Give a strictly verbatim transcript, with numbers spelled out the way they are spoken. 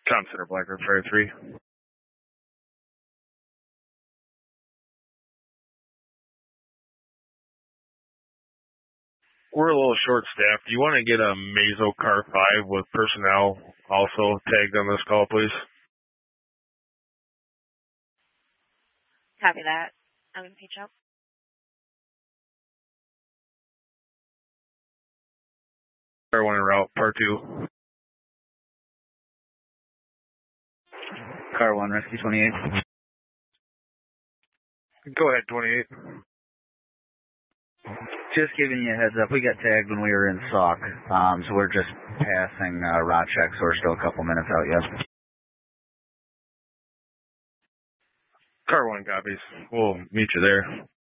Con Center Blackbird Ferry three. We're a little short-staffed. Do you want to get a Mazo Car five with personnel also tagged on this call, please? Copy that. I'm going to page up. Car one en route, part two. Car one, Rescue twenty-eight. Go ahead, twenty-eight. Just giving you a heads up, we got tagged when we were in Sauk, um, so we're just passing uh, route check, so we're still a couple minutes out yet. Car one copies. We'll meet you there.